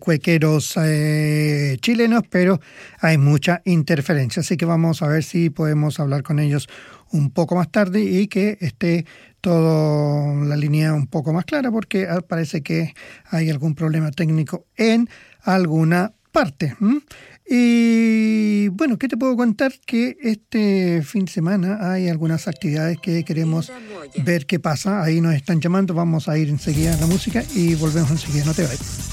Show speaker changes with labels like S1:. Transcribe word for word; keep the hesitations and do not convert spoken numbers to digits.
S1: cuequeros eh, chilenos, pero hay mucha interferencia, así que vamos a ver si podemos hablar con ellos un poco más tarde y que esté toda la línea un poco más clara, porque parece que hay algún problema técnico en alguna parte. ¿Mm? Y bueno, ¿qué te puedo contar? Que este fin de semana hay algunas actividades que queremos ver qué pasa. Ahí nos están llamando, vamos a ir enseguida a la música y volvemos enseguida, no te vayas.